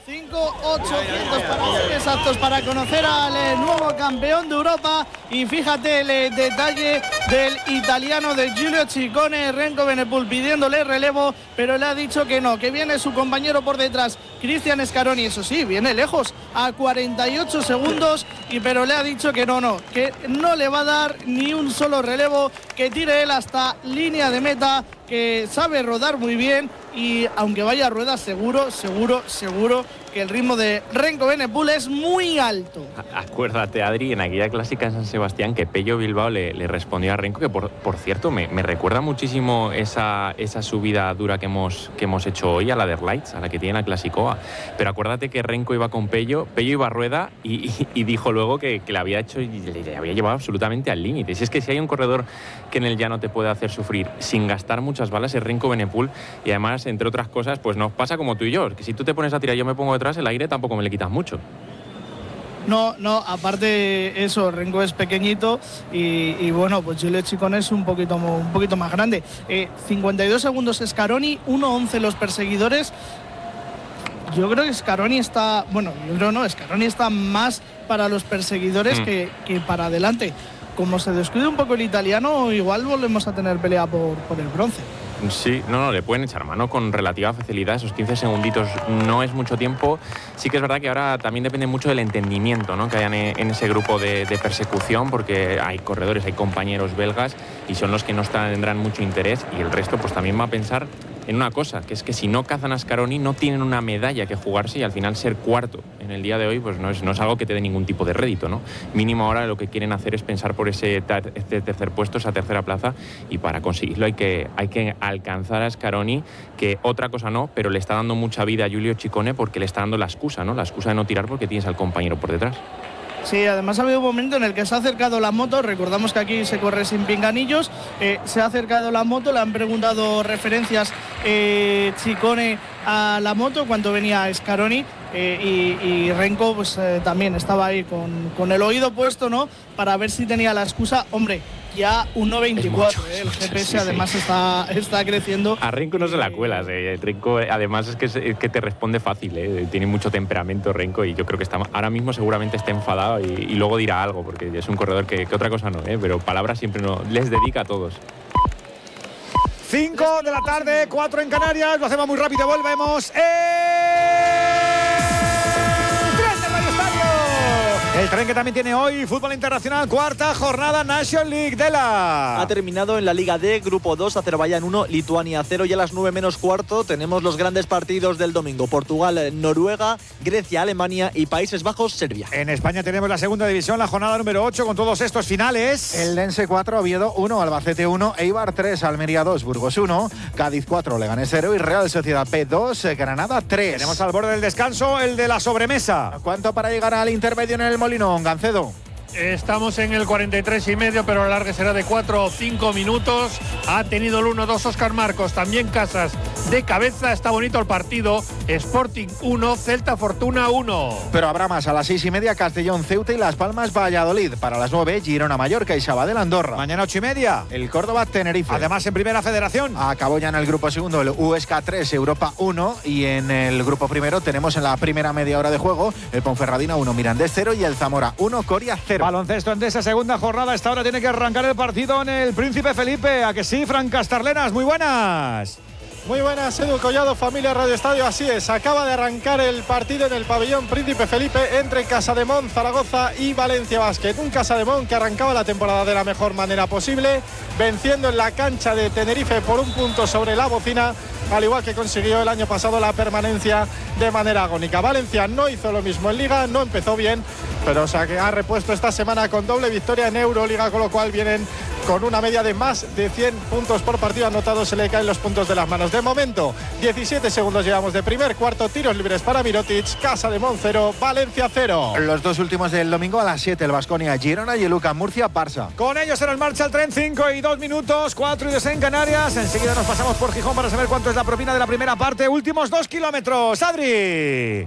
5.800 para ser exactos, para conocer al nuevo campeón de Europa. Y fíjate el detalle del italiano, de Giulio Ciccone, Renko Evenepoel pidiéndole relevo, pero le ha dicho que no, que viene su compañero por detrás, Cristian Scaroni. Eso sí, viene lejos, a 48 segundos, pero le ha dicho que no le va a dar ni un solo relevo, que tire él hasta línea de meta, que sabe rodar muy bien, y aunque vaya a ruedas, seguro que el ritmo de Renko Evenepoel es muy alto. Acuérdate, Adri, en aquella clásica en San Sebastián, que Pello Bilbao le respondió a Renko, que por cierto me recuerda muchísimo esa subida dura que hemos hecho hoy, a la de Lights, a la que tiene la Clasicoa. Pero acuérdate que Renko iba con Pello iba a rueda y dijo luego que le había hecho y le había llevado absolutamente al límite. Si es que si hay un corredor que en el llano te puede hacer sufrir sin gastar muchas balas, es Renko Evenepoel. Y además, entre otras cosas, pues nos pasa como tú y yo, que si tú te pones a tirar y yo me pongo detrás, el aire tampoco me le quitas mucho. No, aparte eso, Renko es pequeñito y bueno, pues Giulio Ciccone es un poquito más grande. 52 segundos Scaroni, 1.11 los perseguidores. Yo creo que Scaroni está, Scaroni está más para los perseguidores que para adelante. Como se descuide un poco el italiano, igual volvemos a tener pelea por el bronce. Sí, le pueden echar mano con relativa facilidad. Esos 15 segunditos no es mucho tiempo. Sí que es verdad que ahora también depende mucho del entendimiento, ¿no?, que hayan en ese grupo de persecución, porque hay corredores, hay compañeros belgas y son los que no tendrán mucho interés, y el resto pues también va a pensar en una cosa, que es que si no cazan a Scaroni no tienen una medalla que jugarse, y al final ser cuarto en el día de hoy pues no es algo que te dé ningún tipo de rédito, ¿no? Mínimo ahora lo que quieren hacer es pensar por ese tercer puesto, esa tercera plaza, y para conseguirlo hay que alcanzar a Scaroni, que otra cosa no, pero le está dando mucha vida a Giulio Ciccone, porque le está dando la excusa, ¿no? La excusa de no tirar porque tienes al compañero por detrás. Sí, además ha habido un momento en el que se ha acercado la moto. Recordamos que aquí se corre sin pinganillos. Se ha acercado la moto, le han preguntado referencias Ciccone a la moto cuando venía Scaroni, y Renko pues también estaba ahí con el oído puesto, ¿no?, para ver si tenía la excusa. Hombre, ya 1.24, el GPS además está creciendo. A Renko no se la cuelas, Renko además es que te responde fácil, tiene mucho temperamento Renko, y yo creo que ahora mismo seguramente está enfadado y luego dirá algo, porque es un corredor que otra cosa no, pero palabras siempre no les dedica a todos. 5 de la tarde, 4 en Canarias, lo hacemos muy rápido, volvemos. El tren que también tiene hoy fútbol internacional, cuarta jornada National League de la... Ha terminado en la Liga D, Grupo 2, Azerbaiyán 1, Lituania 0, y a las 9 menos cuarto tenemos los grandes partidos del domingo: Portugal, Noruega, Grecia, Alemania y Países Bajos, Serbia. En España tenemos la segunda división, la jornada número 8, con todos estos finales. El Dense 4, Oviedo 1, Albacete 1, Eibar 3, Almería 2, Burgos 1, Cádiz 4, Leganés 0 y Real Sociedad B 2, Granada 3. Tenemos al borde del descanso el de la sobremesa. ¿Cuánto para llegar al intermedio en el Molinón, Gancedo? Estamos en el 43,5, pero el alargue será de 4 o 5 minutos. Ha tenido el 1-2 Óscar Marcos, también Casas de cabeza. Está bonito el partido. Sporting 1, Celta Fortuna 1. Pero habrá más. A las 6:30, Castellón, Ceuta y Las Palmas, Valladolid. Para las 9, Girona, Mallorca y Sabadell, Andorra. Mañana 8:30, el Córdoba, Tenerife. Además, en Primera Federación acabó ya en el grupo segundo el Huesca 3, Europa 1. Y en el grupo primero tenemos en la primera media hora de juego el Ponferradina 1, Mirandés 0 y el Zamora 1, Coria 0. Baloncesto en esa segunda jornada. Esta hora tiene que arrancar el partido en el Príncipe Felipe. ¿A que sí, Fran Castarlenas? Muy buenas. Muy buenas, Edu Collado, familia Radio Estadio. Así es, acaba de arrancar el partido en el pabellón Príncipe Felipe entre Casademont, Zaragoza y Valencia Basket. Un Casademont que arrancaba la temporada de la mejor manera posible, venciendo en la cancha de Tenerife por un punto sobre la bocina, al igual que consiguió el año pasado la permanencia de manera agónica. Valencia no hizo lo mismo en Liga, no empezó bien, pero ha repuesto esta semana con doble victoria en Euroliga, con lo cual vienen con una media de más de 100 puntos por partido anotados. Se le caen los puntos de las manos. De momento, 17 segundos llevamos de primer cuarto. Tiros libres para Mirotic. Casademont 0, Valencia 0. Los dos últimos del domingo a las 7, el Baskonia Girona y el UCAM Murcia Barça. Con ellos en marcha el tren, 5 y 2 minutos, 4 y 2 en Canarias. Enseguida nos pasamos por Gijón para saber cuánto es la propina de la primera parte. Últimos 2 kilómetros. Adri.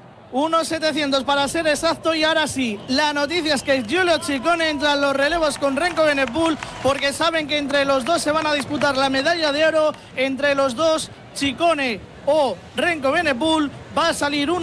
1.700 para ser exacto. Y ahora sí, la noticia es que Giulio Ciccone entra en los relevos con Renko Evenepoel, porque saben que entre los dos se van a disputar la medalla de oro. Entre los dos, Ciccone o Renko Evenepoel, va a salir uno.